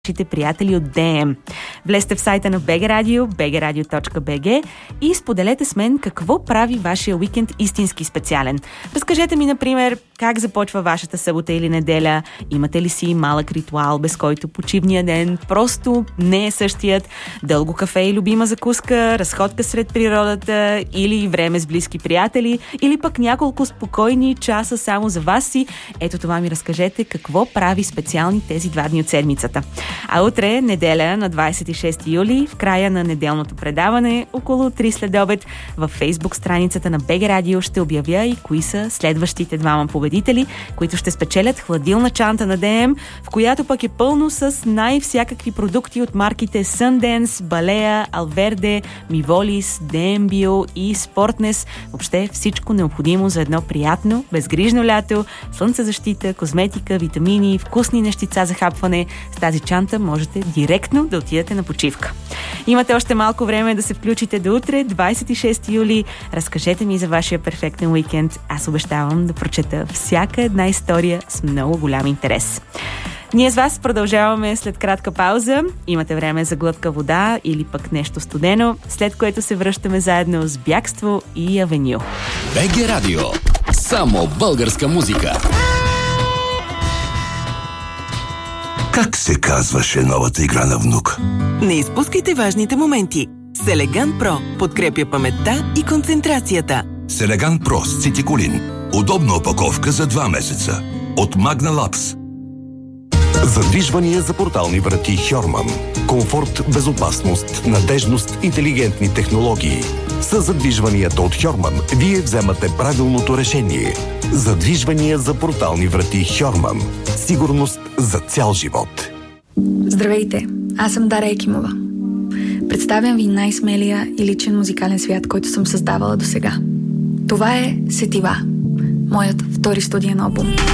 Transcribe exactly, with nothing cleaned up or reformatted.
вашите приятели от Д М. Влезте в сайта на би джи Radio, би джи радио точка би джи и споделете с мен какво прави вашия уикенд истински специален. Разкажете ми, например, как започва вашата събота или неделя, имате ли си малък ритуал, без който почивния ден просто не е същият, дълго кафе и любима закуска, разходка сред природата или време с близки приятели, или пък няколко спокойни часа само за вас си. Ето това ми разкажете какво прави специални тези два дни от седмицата. А утре, неделя, на двадесет и шести юли, в края на неделното предаване, около три след обед, във Фейсбук страницата на би джи Radio ще обявя и кои са следващите двама победители, които ще спечелят хладилна чанта на Д М, в която пък е пълно с най-всякакви продукти от марките Sundance, Балея, Алверде, Миволис, Д М Био и Спортнес. Въобще всичко необходимо за едно приятно, безгрижно лято, слънцезащита, козметика, витамини, вкусни нещица за хапване. С тази чанта можете директно да отидете на почивка. Имате още малко време да се включите до утре, двадесет и шести юли. Разкажете ми за вашия перфектен уикенд. Аз обещавам да прочета всяка една история с много голям интерес. Ние с вас продължаваме след кратка пауза. Имате време за глътка вода или пък нещо студено, след което се връщаме заедно с Бягство и Авеню. би джи Радио. Само българска музика. Как се казваше новата игра на внук? Не изпускайте важните моменти. Селеган Про подкрепя паметта и концентрацията. Селеган Про с цитикулин. Удобна опаковка за два месеца. От Magna Labs. Задвижвания за портални врати Хьорман. Комфорт, безопасност, надежност, интелигентни технологии. С задвижванията от Хьорман вие вземате правилното решение. Задвижвания за портални врати Хьорман. Сигурност за цял живот. Здравейте, аз съм Дара Екимова. Представям ви най-смелия и личен музикален свят, който съм създавала досега. Това е Сетива, моят втори студиен албум.